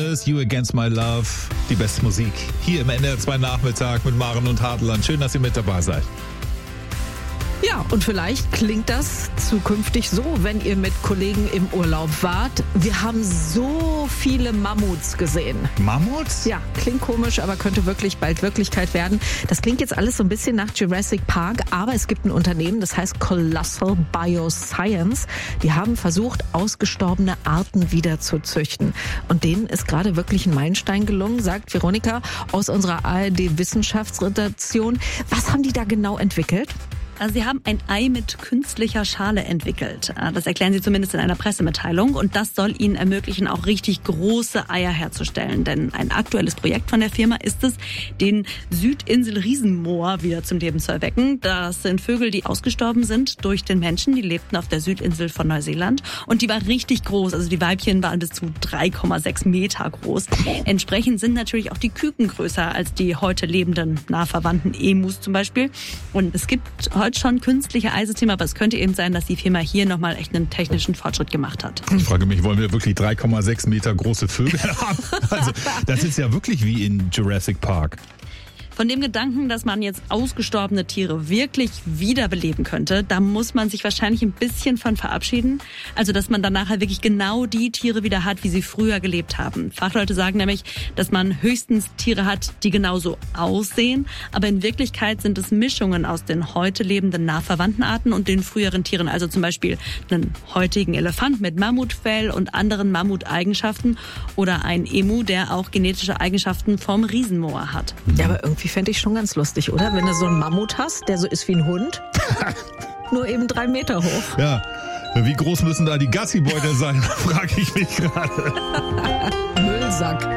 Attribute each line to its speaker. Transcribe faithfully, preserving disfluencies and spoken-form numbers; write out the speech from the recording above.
Speaker 1: Brothers, You Against My Love. Die beste Musik hier im N D R zwei Nachmittag mit Maren und Hartland. Schön, dass ihr mit dabei seid.
Speaker 2: Ja, und vielleicht klingt das zukünftig so, wenn ihr mit Kollegen im Urlaub wart. Wir haben so viele Mammuts gesehen.
Speaker 1: Mammuts?
Speaker 2: Ja, klingt komisch, aber könnte wirklich bald Wirklichkeit werden. Das klingt jetzt alles so ein bisschen nach Jurassic Park, aber es gibt ein Unternehmen, das heißt Colossal Bioscience. Die haben versucht, ausgestorbene Arten wieder zu züchten. Und denen ist gerade wirklich ein Meilenstein gelungen, sagt Veronika aus unserer A R D-Wissenschaftsredaktion. Was haben die da genau entwickelt?
Speaker 3: Also sie haben ein Ei mit künstlicher Schale entwickelt. Das erklären sie zumindest in einer Pressemitteilung. Und das soll ihnen ermöglichen, auch richtig große Eier herzustellen. Denn ein aktuelles Projekt von der Firma ist es, den Südinsel-Riesenmoa wieder zum Leben zu erwecken. Das sind Vögel, die ausgestorben sind durch den Menschen. Die lebten auf der Südinsel von Neuseeland. Und die war richtig groß. Also die Weibchen waren bis zu drei Komma sechs Meter groß. Entsprechend sind natürlich auch die Küken größer als die heute lebenden nah verwandten Emus zum Beispiel. Und es gibt heute schon künstliche Eisystem, aber es könnte eben sein, dass die Firma hier nochmal echt einen technischen Fortschritt gemacht hat.
Speaker 1: Ich frage mich, wollen wir wirklich drei Komma sechs Meter große Vögel haben? Also, das ist ja wirklich wie in Jurassic Park.
Speaker 3: Von dem Gedanken, dass man jetzt ausgestorbene Tiere wirklich wiederbeleben könnte, da muss man sich wahrscheinlich ein bisschen von verabschieden. Also, dass man dann nachher wirklich genau die Tiere wieder hat, wie sie früher gelebt haben. Fachleute sagen nämlich, dass man höchstens Tiere hat, die genauso aussehen. Aber in Wirklichkeit sind es Mischungen aus den heute lebenden nah verwandten Arten und den früheren Tieren. Also zum Beispiel einen heutigen Elefant mit Mammutfell und anderen Mammuteigenschaften oder ein Emu, der auch genetische Eigenschaften vom Riesenmoa hat.
Speaker 2: Ja, aber irgendwie fände ich schon ganz lustig, oder? Wenn du so einen Mammut hast, der so ist wie ein Hund, nur eben drei Meter hoch.
Speaker 1: Ja, wie groß müssen da die Gassibeutel sein, frage ich mich gerade.
Speaker 2: Müllsack.